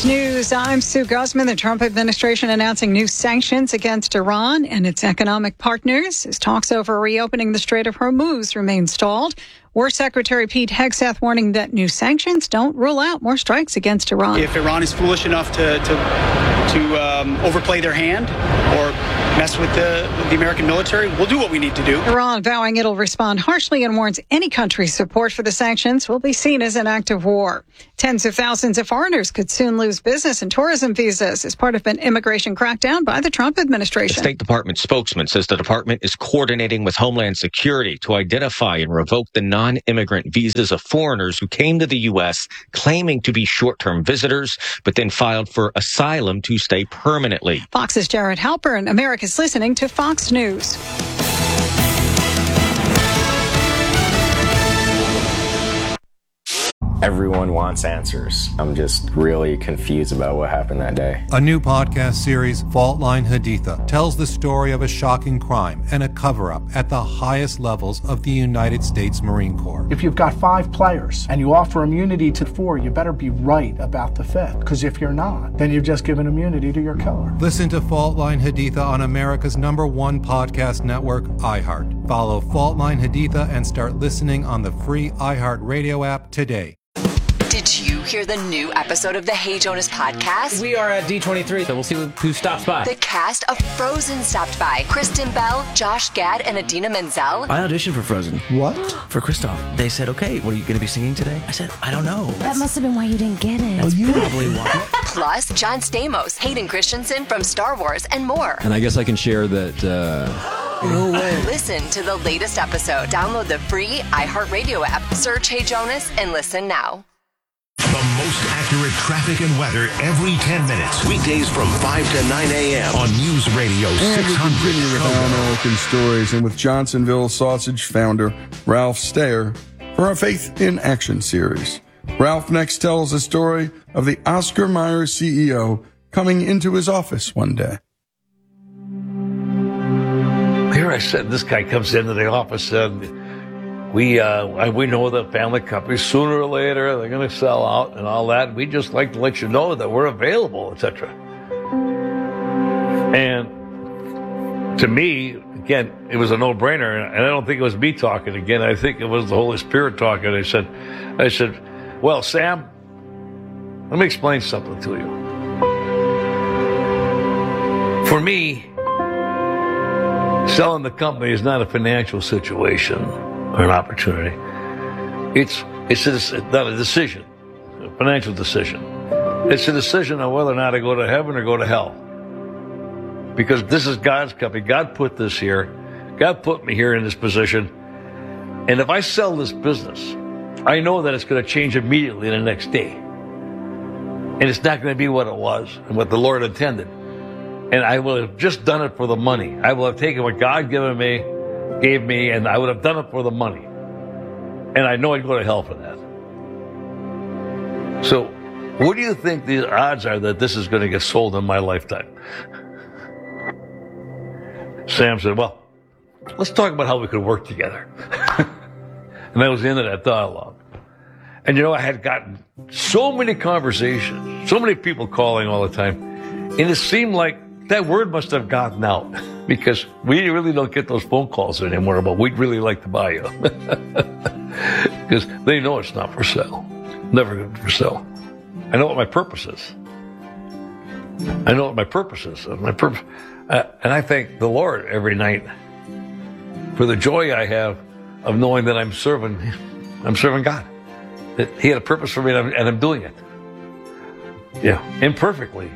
Fox News, I'm Sue Guzman. The Trump administration announcing new sanctions against Iran and its economic partners as talks over reopening the Strait of Hormuz remain stalled. War Secretary Pete Hegseth warning that new sanctions don't rule out more strikes against Iran. If Iran is foolish enough to overplay their hand or mess with the American military, we'll do what we need to do. Iran vowing it'll respond harshly and warns any country's support for the sanctions will be seen as an act of war. Tens of thousands of foreigners could soon lose business and tourism visas as part of an immigration crackdown by the Trump administration. The State Department spokesman says the department is coordinating with Homeland Security to identify and revoke the non-immigrant visas of foreigners who came to the U.S. claiming to be short-term visitors, but then filed for asylum to stay permanently. Fox's Jared Halpern. America's listening to Fox News. Everyone wants answers. I'm just really confused about what happened that day. A new podcast series, Fault Line Haditha, tells the story of a shocking crime and a cover-up at the highest levels of the United States Marine Corps. If you've got 5 players and you offer immunity to 4, you better be right about the 5th. Because if you're not, then you've just given immunity to your killer. Listen to Fault Line Haditha on America's #1 podcast network, iHeart. Follow Fault Line Haditha and start listening on the free iHeart Radio app today. Did you hear the new episode of the Hey Jonas podcast? We are at D23, so we'll see who stops by. The cast of Frozen stopped by. Kristen Bell, Josh Gad, and Idina Menzel. I auditioned for Frozen. What? For Kristoff. They said, okay, what are you going to be singing today? I said, I don't know. That must have been why you didn't get it. That's probably why. Plus, John Stamos, Hayden Christensen from Star Wars, and more. And I guess I can share that... No way. Listen to the latest episode. Download the free iHeartRadio app. Search Hey Jonas and listen now. The most accurate traffic and weather every 10 minutes. Weekdays from 5 to 9 a.m. on News Radio 600. And we continue with our American stories and with Johnsonville Sausage founder Ralph Steyer for our Faith in Action series. Ralph next tells the story of the Oscar Mayer CEO coming into his office one day. Here I said, this guy comes into the office and we know the family company sooner or later they're going to sell out and all that. We just like to let you know that we're available, etc. And to me, again, it was a no-brainer, and I don't think it was me talking again. I think it was the Holy Spirit talking. I said, well, Sam, let me explain something to you. For me, selling the company is not a financial situation or an opportunity. It's not a decision, a financial decision. It's a decision on whether or not I go to heaven or go to hell. Because this is God's company. God put this here. God put me here in this position. And if I sell this business, I know that it's going to change immediately the next day. And it's not going to be what it was and what the Lord intended. And I will have just done it for the money. I will have taken what God gave me, and I would have done it for the money. And I know I'd go to hell for that. So, what do you think the odds are that this is going to get sold in my lifetime? Sam said, well, let's talk about how we could work together. And that was the end of that dialogue. And I had gotten so many conversations, so many people calling all the time, and it seemed like that word must have gotten out because we really don't get those phone calls anymore about we'd really like to buy you. Because they know it's not for sale. Never going to be for sale. I know what my purpose is. And I thank the Lord every night for the joy I have of knowing that I'm serving God. That He had a purpose for me and I'm doing it. Yeah, imperfectly.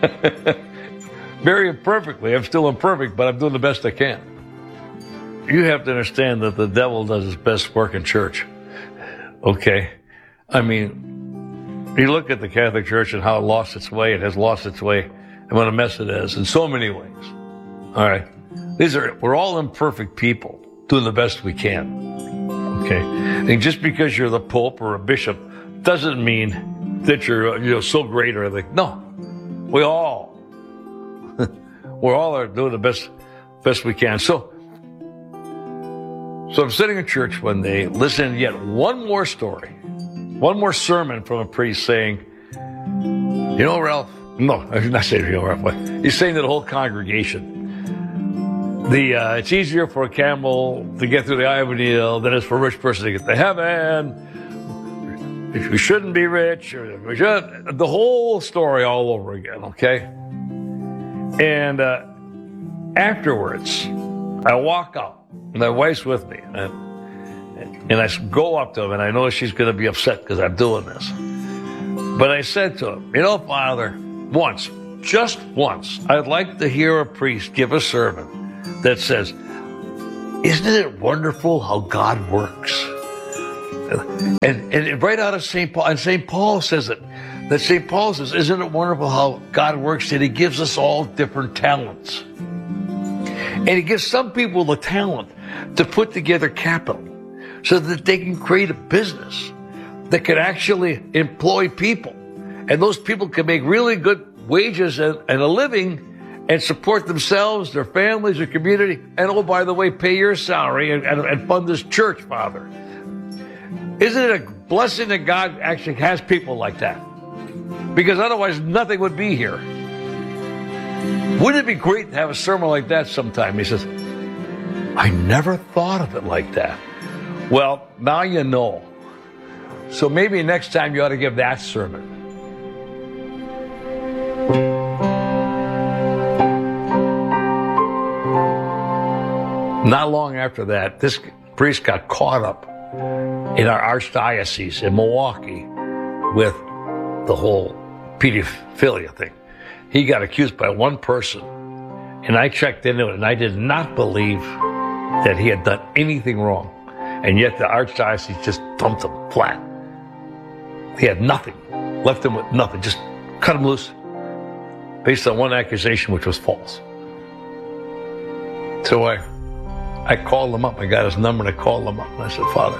Very imperfectly. I'm still imperfect, but I'm doing the best I can. You have to understand that the devil does his best work in church. Okay? I mean, you look at the Catholic Church and how it lost its way. It has lost its way and what a mess it is in so many ways. All right? We're all imperfect people doing the best we can. Okay? And just because you're the Pope or a bishop doesn't mean that you're so great or anything. No. We're all are doing the best we can. So I'm sitting in church one day, listening to yet one more story, one more sermon from a priest saying, You know, Ralph, no, I'm not saying Ralph, but he's saying to the whole congregation, it's easier for a camel to get through the eye of a needle than it is for a rich person to get to heaven. We shouldn't be rich, or we should, the whole story all over again, okay? And afterwards, I walk out, and my wife's with me, and I go up to him, and I know she's going to be upset because I'm doing this. But I said to him, you know, Father, just once, I'd like to hear a priest give a sermon that says, isn't it wonderful how God works? And right out of St. Paul, and St. Paul says it, that St. Paul says, isn't it wonderful how God works, that he gives us all different talents. And he gives some people the talent to put together capital so that they can create a business that can actually employ people. And those people can make really good wages and a living and support themselves, their families, their community, and oh, by the way, pay your salary and fund this church, Father. Isn't it a blessing that God actually has people like that? Because otherwise nothing would be here. Wouldn't it be great to have a sermon like that sometime? He says, I never thought of it like that. Well, now you know. So maybe next time you ought to give that sermon. Not long after that, this priest got caught up in our archdiocese in Milwaukee with the whole pedophilia thing. He got accused by one person, and I checked into it, and I did not believe that he had done anything wrong. And yet the archdiocese just dumped him flat. He had nothing, left him with nothing, just cut him loose based on one accusation which was false. So I called him up. I got his number and I called him up. And I said, Father,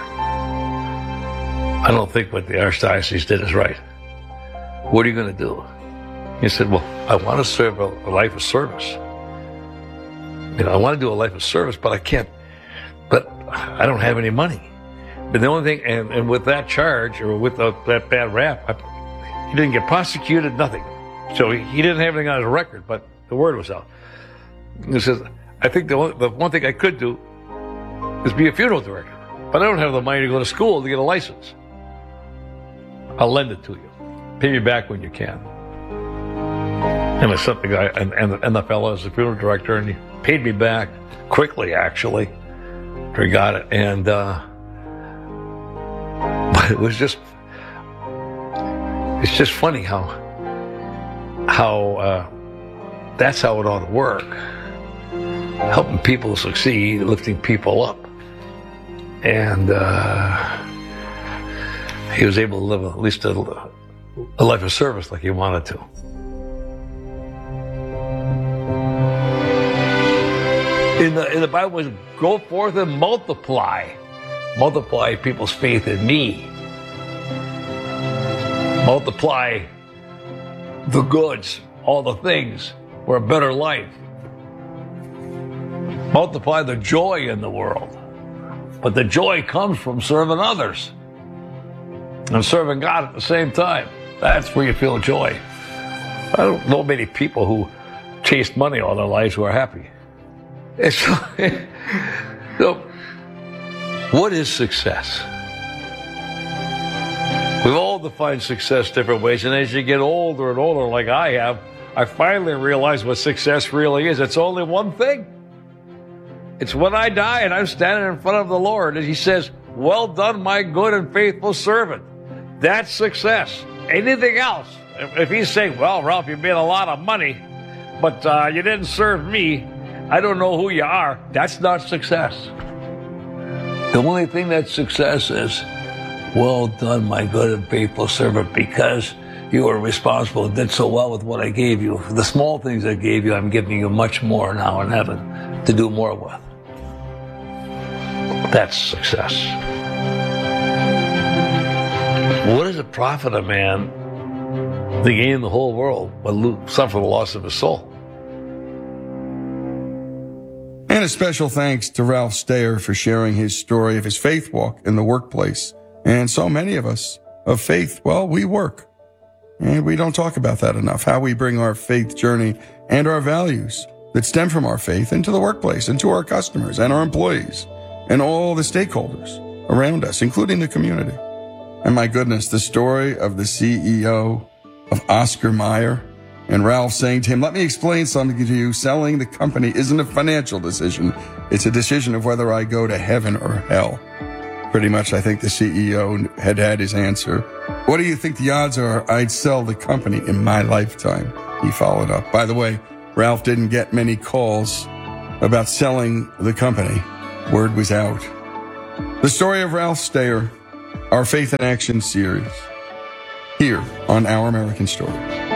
I don't think what the archdiocese did is right. What are you going to do? He said, well, I want to serve a life of service. You know, I want to do a life of service, but I can't. But I don't have any money. But the only thing, and with that charge, or with that bad rap, he didn't get prosecuted, nothing. So he didn't have anything on his record, but the word was out. He says, I think the one thing I could do is be a funeral director, but I don't have the money to go to school to get a license. I'll lend it to you. Pay me back when you can. And I sent the guy, and the fellow is the funeral director, and he paid me back quickly, actually. He got it, and but it was just, it's just funny how that's how it ought to work. Helping people succeed, lifting people up. And he was able to live at least a life of service like he wanted to. In the Bible, it says, go forth and multiply. Multiply people's faith in me. Multiply the goods, all the things for a better life. Multiply the joy in the world. But the joy comes from serving others and serving God at the same time. That's where you feel joy. I don't know many people who chased money all their lives who are happy. So, what is success? We've all defined success different ways, and as you get older and older, like I have, I finally realized what success really is. It's only one thing. It's when I die and I'm standing in front of the Lord and he says, well done, my good and faithful servant. That's success. Anything else, if he's saying, well, Ralph, you made a lot of money, but you didn't serve me, I don't know who you are, that's not success. The only thing that's success is, well done, my good and faithful servant, because you were responsible and did so well with what I gave you. The small things I gave you, I'm giving you much more now in heaven to do more with. That's success. What does it profit a man to gain the whole world but suffer the loss of his soul? And a special thanks to Ralph Steyer for sharing his story of his faith walk in the workplace. And so many of us of faith, well, we work. And we don't talk about that enough, how we bring our faith journey and our values that stem from our faith into the workplace, into our customers and our employees and all the stakeholders around us, including the community. And my goodness, the story of the CEO of Oscar Mayer and Ralph saying to him, let me explain something to you. Selling the company isn't a financial decision. It's a decision of whether I go to heaven or hell. Pretty much, I think the CEO had his answer. What do you think the odds are I'd sell the company in my lifetime? He followed up. By the way, Ralph didn't get many calls about selling the company. Word was out. The story of Ralph Steyer, our Faith in Action series, here on Our American Stories.